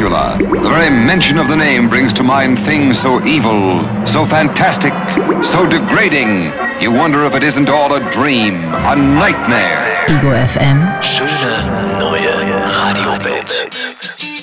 Dracula. The very mention of the name brings to mind things so evil, so fantastic, so degrading. You wonder if it isn't all a dream, a nightmare. Ego FM. Schöne neue Radiowelt.